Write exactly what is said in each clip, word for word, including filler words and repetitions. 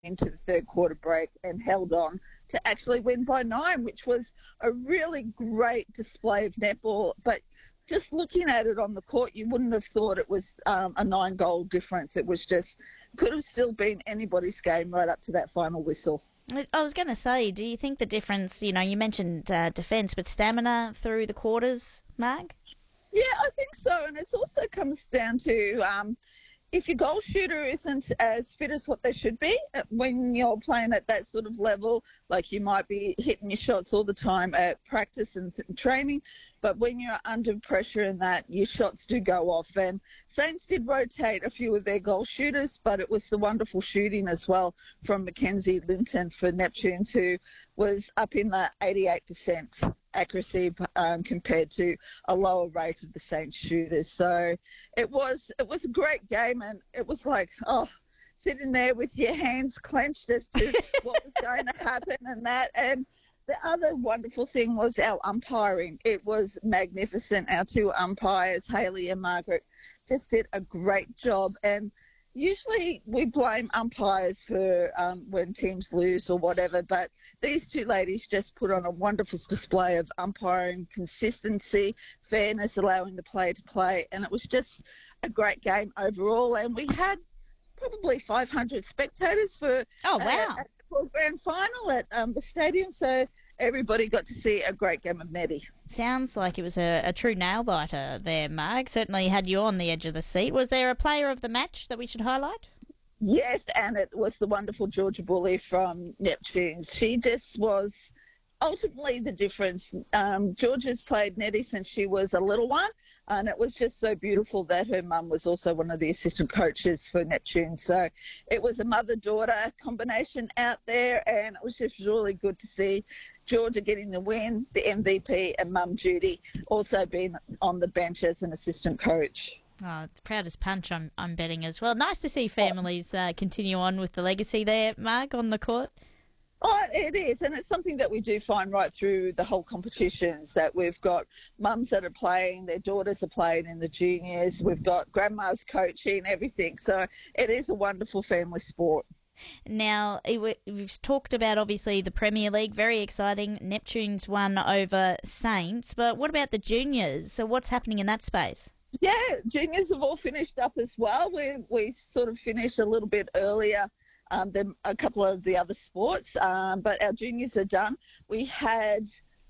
into the third quarter break and held on to actually win by nine, which was a really great display of netball. But just looking at it on the court, you wouldn't have thought it was um, a nine-goal difference. It was just, could have still been anybody's game right up to that final whistle. I was going to say, do you think the difference, you know, you mentioned uh, defence, but stamina through the quarters, Mag? Yeah, I think so. And it also comes down to um, if your goal shooter isn't as fit as what they should be when you're playing at that sort of level, like you might be hitting your shots all the time at practice and th- training, but when you're under pressure in that, your shots do go off. And Saints did rotate a few of their goal shooters, but it was the wonderful shooting as well from Mackenzie Linton for Neptunes, who was up in the eighty-eight percent accuracy um, compared to a lower rate of the Saints shooters. So it was it was a great game, and it was like, oh, sitting there with your hands clenched as to what was going to happen and that. And the other wonderful thing was our umpiring. It was magnificent. Our two umpires, Hayley and Margaret, just did a great job. And usually we blame umpires for um, when teams lose or whatever, but these two ladies just put on a wonderful display of umpiring consistency, fairness, allowing the player to play, and it was just a great game overall. And we had probably five hundred spectators for oh wow. uh, the grand final at um, the stadium, so everybody got to see a great game of netty. Sounds like it was a, a true nail-biter there, Mark. Certainly had you on the edge of the seat. Was there a player of the match that we should highlight? Yes, and it was the wonderful Georgia Bully from Neptunes. She just was ultimately the difference. Um, Georgia's played netty since she was a little one, and it was just so beautiful that her mum was also one of the assistant coaches for Neptune. So it was a mother-daughter combination out there, and it was just really good to see Georgia getting the win, the M V P, and Mum Judy also being on the bench as an assistant coach. Oh, the proudest punch, I'm, I'm betting as well. Nice to see families uh, continue on with the legacy there, Mark, on the court. Oh, it is, and it's something that we do find right through the whole competitions, that we've got mums that are playing, their daughters are playing in the juniors, we've got grandmas coaching, everything. So it is a wonderful family sport. Now, it, we've talked about, obviously, the Premier League, very exciting. Neptune's won over Saints, but what about the juniors? So what's happening in that space? Yeah, juniors have all finished up as well. We, we sort of finished a little bit earlier Um, than a couple of the other sports, um, but our juniors are done. We had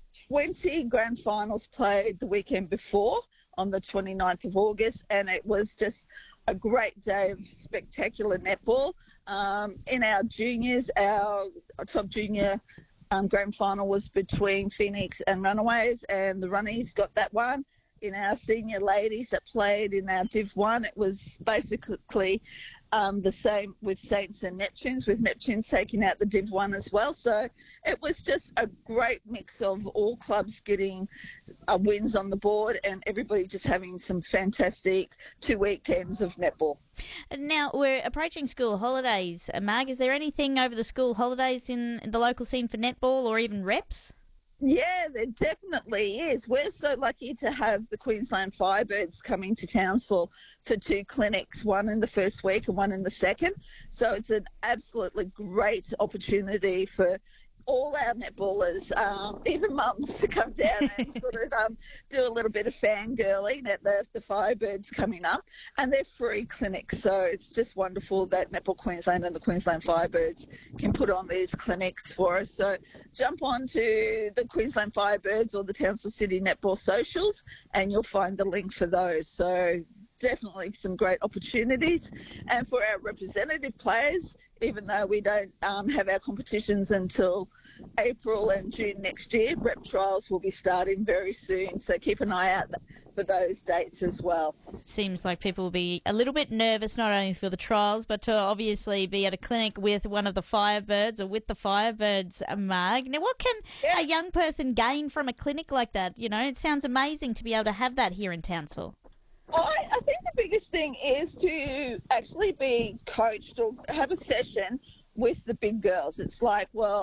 twenty grand finals played the weekend before on the twenty-ninth of August, and it was just a great day of spectacular netball. Um, in our juniors, our top junior um, grand final was between Phoenix and Runaways, and the Runnies got that one. In our senior ladies that played in our Div one, it was basically um, the same with Saints and Neptunes, with Neptunes taking out the Div one as well. So it was just a great mix of all clubs getting uh, wins on the board, and everybody just having some fantastic two weekends of netball. Now, we're approaching school holidays. Marg, is there anything over the school holidays in the local scene for netball or even reps? Yeah, there definitely is. We're so lucky to have the Queensland Firebirds coming to Townsville for two clinics, one in the first week and one in the second. So it's an absolutely great opportunity for all our netballers, um, even mums, to come down and sort of um, do a little bit of fangirling at the, the Firebirds coming up. And they're free clinics, so it's just wonderful that Netball Queensland and the Queensland Firebirds can put on these clinics for us. So jump on to the Queensland Firebirds or the Townsville City Netball socials, and you'll find the link for those. So definitely some great opportunities. And for our representative players, even though we don't um, have our competitions until April and June next year, rep trials will be starting very soon. So keep an eye out for those dates as well. Seems like people will be a little bit nervous, not only for the trials, but to obviously be at a clinic with one of the Firebirds or with the Firebirds, Marg. Now, what can yeah. a young person gain from a clinic like that? You know, it sounds amazing to be able to have that here in Townsville. I, I think the biggest thing is to actually be coached or have a session with the big girls. It's like, well,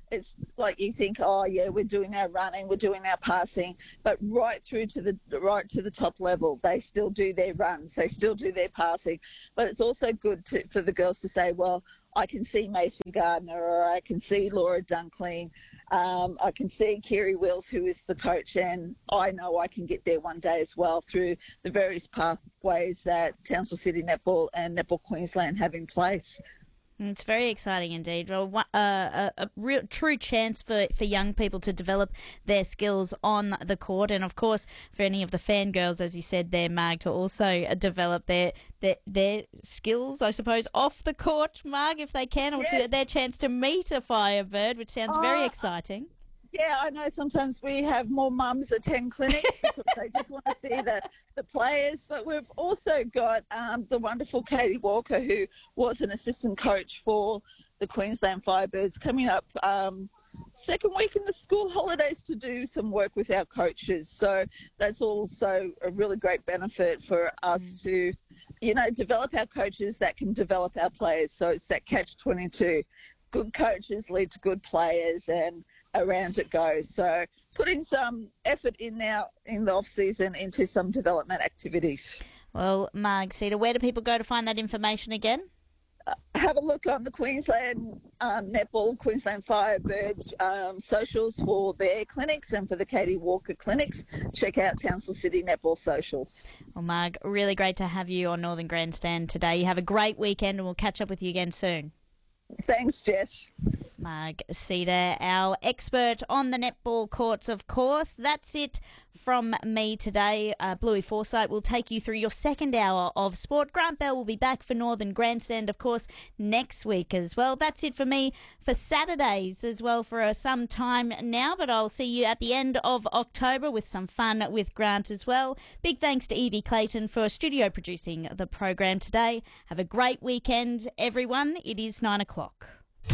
it's like you think, oh yeah, we're doing our running, we're doing our passing, but right through to the right to the top level, they still do their runs, they still do their passing. But it's also good to, for the girls to say, well, I can see Macy Gardner, or I can see Laura Dunkling, um, I can see Kiri Wills, who is the coach, and I know I can get there one day as well through the various pathways that Townsville City Netball and Netball Queensland have in place. It's very exciting indeed. Well, uh, a, a real true chance for, for young people to develop their skills on the court, and of course for any of the fangirls, as you said there, Marg, to also develop their their, their skills, I suppose, off the court, Marg, if they can, or yes. to their chance to meet a Firebird, which sounds uh, very exciting. Yeah, I know sometimes we have more mums attend clinics because they just want to see the, the players. But we've also got um, the wonderful Katie Walker, who was an assistant coach for the Queensland Firebirds, coming up um, second week in the school holidays to do some work with our coaches. So that's also a really great benefit for us mm. to, you know, develop our coaches that can develop our players. So it's that catch twenty-two. Good coaches lead to good players, and around it goes. So putting some effort in now in the off season into some development activities. Well, Marg Cedar, where do people go to find that information again? Uh, have a look on the Queensland um, Netball, Queensland Firebirds um, socials for their clinics, and for the Katie Walker clinics, check out Townsville City Netball socials. Well, Marg, really great to have you on Northern Grandstand today. You have a great weekend, and we'll catch up with you again soon. Thanks, Jess. Marg Cedar, our expert on the netball courts, of course. That's it from me today. Uh, Bluey Forsyth will take you through your second hour of sport. Grant Bell will be back for Northern Grandstand, of course, next week as well. That's it for me for Saturdays as well for uh, some time now, but I'll see you at the end of October with some fun with Grant as well. Big thanks to Evie Clayton for studio producing the program today. Have a great weekend, everyone. It is nine o'clock.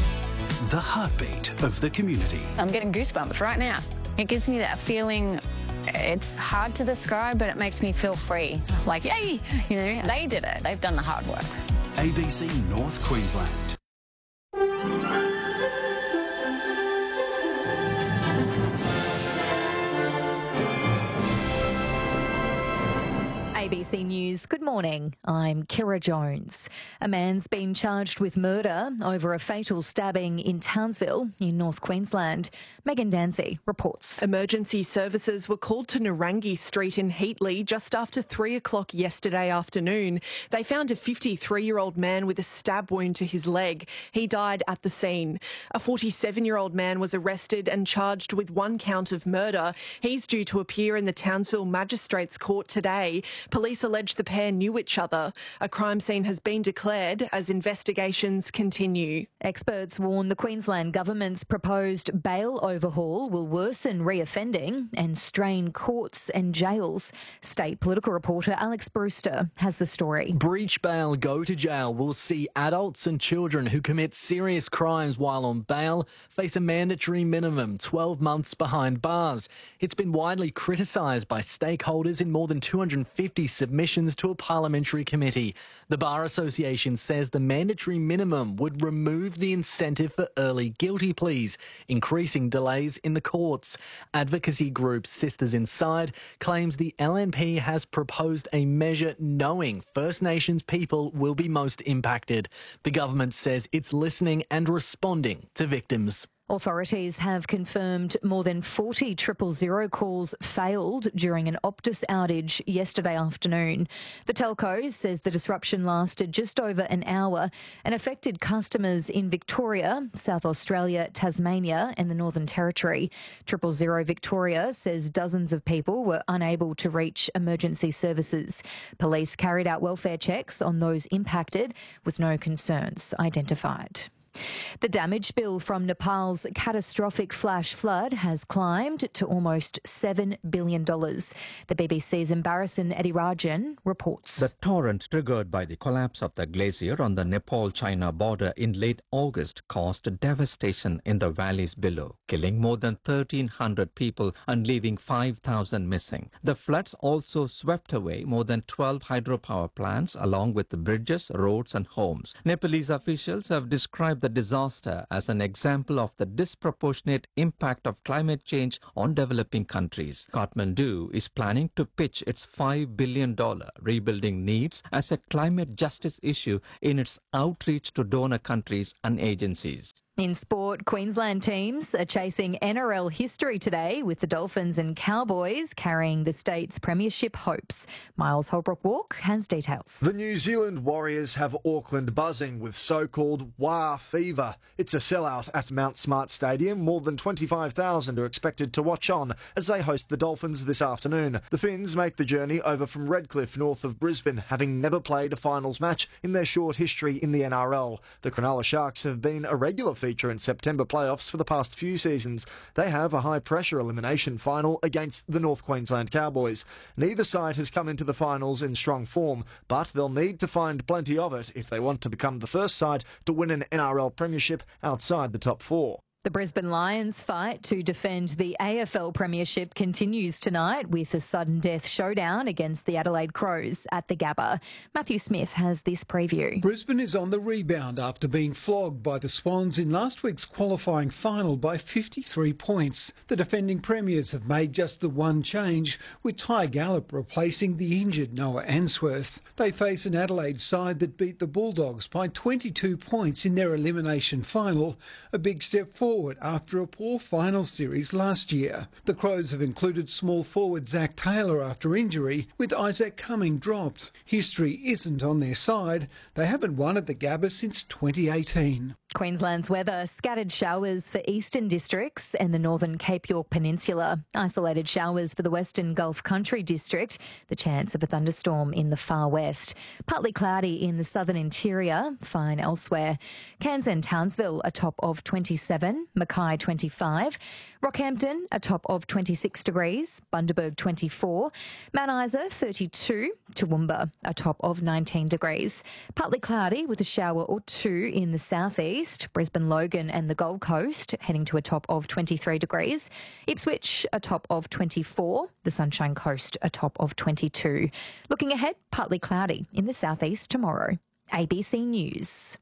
The heartbeat of the community. I'm getting goosebumps right now. It gives me that feeling, it's hard to describe, but it makes me feel free. Like, yay, you know, they did it. They've done the hard work. A B C North Queensland. A B C News, good morning. I'm Kira Jones. A man's been charged with murder over a fatal stabbing in Townsville in North Queensland. Megan Dancy reports. Emergency services were called to Narangi Street in Heatley just after three o'clock yesterday afternoon. They found a fifty-three-year-old man with a stab wound to his leg. He died at the scene. A forty-seven-year-old man was arrested and charged with one count of murder. He's due to appear in the Townsville Magistrates Court today. Police allege the pair knew each other. A crime scene has been declared as investigations continue. Experts warn the Queensland government's proposed bail overhaul will worsen reoffending and strain courts and jails. State political reporter Alex Brewster has the story. Breach bail, go to jail will see adults and children who commit serious crimes while on bail face a mandatory minimum twelve months behind bars. It's been widely criticised by stakeholders in more than two hundred fifty submissions to a parliamentary committee. The Bar Association says the mandatory minimum would remove the incentive for early guilty pleas, increasing delays in the courts. Advocacy group Sisters Inside claims the L N P has proposed a measure knowing First Nations people will be most impacted. The government says it's listening and responding to victims. Authorities have confirmed more than forty triple zero calls failed during an Optus outage yesterday afternoon. The telco says the disruption lasted just over an hour and affected customers in Victoria, South Australia, Tasmania and the Northern Territory. Triple Zero Victoria says dozens of people were unable to reach emergency services. Police carried out welfare checks on those impacted with no concerns identified. The damage bill from Nepal's catastrophic flash flood has climbed to almost seven billion dollars. The B B C's Embarasan Edirajan reports. The torrent triggered by the collapse of the glacier on the Nepal-China border in late August caused devastation in the valleys below, killing more than thirteen hundred people and leaving five thousand missing. The floods also swept away more than twelve hydropower plants along with the bridges, roads and homes. Nepalese officials have described the disaster as an example of the disproportionate impact of climate change on developing countries. Kathmandu is planning to pitch its five billion dollars rebuilding needs as a climate justice issue in its outreach to donor countries and agencies. In sport, Queensland teams are chasing N R L history today with the Dolphins and Cowboys carrying the state's premiership hopes. Miles Holbrook-Walk has details. The New Zealand Warriors have Auckland buzzing with so-called Wah fever. It's a sellout at Mount Smart Stadium. More than twenty-five thousand are expected to watch on as they host the Dolphins this afternoon. The Finns make the journey over from Redcliffe north of Brisbane, having never played a finals match in their short history in the N R L. The Cronulla Sharks have been a regular feature in September playoffs for the past few seasons. They have a high-pressure elimination final against the North Queensland Cowboys. Neither side has come into the finals in strong form, but they'll need to find plenty of it if they want to become the first side to win an N R L premiership outside the top four. The Brisbane Lions fight to defend the A F L Premiership continues tonight with a sudden death showdown against the Adelaide Crows at the Gabba. Matthew Smith has this preview. Brisbane is on the rebound after being flogged by the Swans in last week's qualifying final by fifty-three points. The defending premiers have made just the one change, with Ty Gallop replacing the injured Noah Answorth. They face an Adelaide side that beat the Bulldogs by twenty-two points in their elimination final, a big step forward after a poor final series last year. The Crows have included small forward Zach Taylor after injury, with Isaac Cumming dropped. History isn't on their side. They haven't won at the Gabba since twenty eighteen. Queensland's weather: scattered showers for eastern districts and the northern Cape York Peninsula. Isolated showers for the western Gulf Country district. The chance of a thunderstorm in the far west. Partly cloudy in the southern interior. Fine elsewhere. Cairns and Townsville a top of twenty-seven. Mackay twenty-five. Rockhampton a top of twenty-six degrees. Bundaberg twenty-four. Mount Isa thirty-two. Toowoomba a top of nineteen degrees. Partly cloudy with a shower or two in the southeast. Brisbane, Logan and the Gold Coast heading to a top of twenty-three degrees. Ipswich a top of twenty-four. The Sunshine Coast a top of twenty-two. Looking ahead, partly cloudy in the southeast tomorrow. A B C News.